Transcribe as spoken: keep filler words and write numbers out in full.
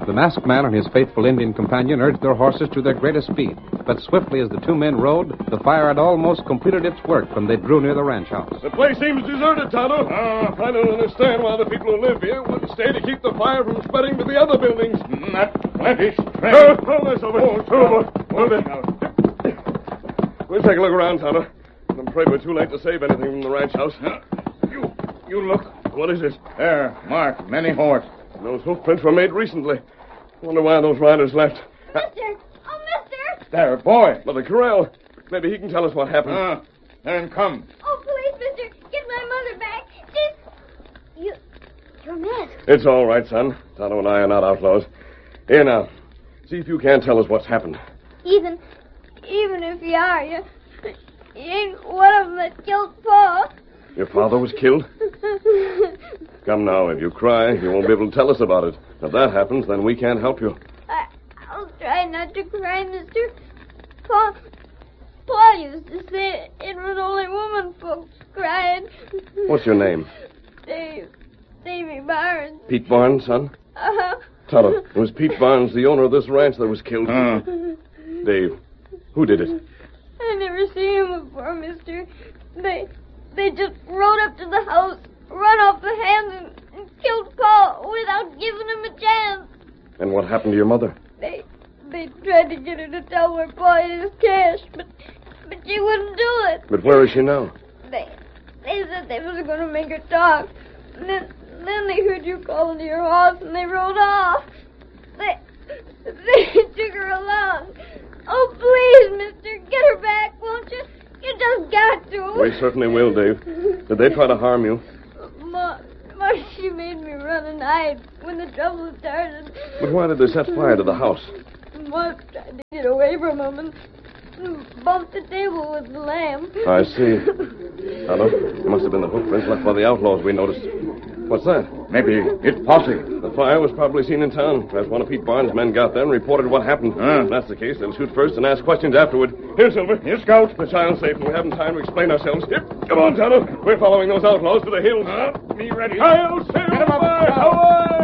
The masked man and his faithful Indian companion urged their horses to their greatest speed. But swiftly as the two men rode, the fire had almost completed its work when they drew near the ranch house. The place seems deserted, Tonto. Uh, I don't understand why the people who live here wouldn't stay to keep the fire from spreading to the other buildings. Not plenty strength. Uh, hold this over. Hold, hold, hold it. We'll take a look around, Tonto. I'm afraid we're too late to save anything from the ranch house. Uh, you, you look. What is it? There, marked, many horse. Those hoof prints were made recently. Wonder why those riders left. Mister! Oh, mister! There, boy. Mother Corral. Maybe he can tell us what happened. Uh, then come. Oh, please, mister, get my mother back. This... You... Your mask. It's all right, son. Tonto and I are not outlaws. Here now. See if you can't tell us what's happened. Even... Even if you are, you... You ain't one of them that killed Paul. Your father was killed? Come now, if you cry, you won't be able to tell us about it. If that happens, then we can't help you. I, I'll try not to cry, mister. Paul, Paul used to say it was only woman folks crying. What's your name? Dave. Davy Barnes. Pete Barnes, son? Uh-huh. Tonto, was Pete Barnes the owner of this ranch that was killed? Uh. Dave, who did it? I never seen him before, mister. They... They just rode up to the house, run off the hands, and, and killed Paul without giving him a chance. And what happened to your mother? They they tried to get her to tell where Paul hid his cash, but but she wouldn't do it. But where is she now? They they said they was going to make her talk. And then then they heard you calling to your horse, and they rode off. They they took her along. Oh, please, mister, get her back, won't you? You just got to. We certainly will, Dave. Did they try to harm you? Ma, Ma, she made me run and hide when the trouble started. But why did they set fire to the house? Ma tried to get away from him and bumped the table with the lamp. I see. Tonto, it must have been the footprints left by the outlaws we noticed. What's that? Maybe it's posse. The fire was probably seen in town. Perhaps one of Pete Barnes' men got there and reported what happened. Uh. If that's the case, they'll shoot first and ask questions afterward. Here, Silver. Here, Scout. The child's safe, and we haven't time to explain ourselves. Here, come on, Tonto. We're following those outlaws to the hills. Uh, me ready. Hail, Silver! Get 'em up. Away!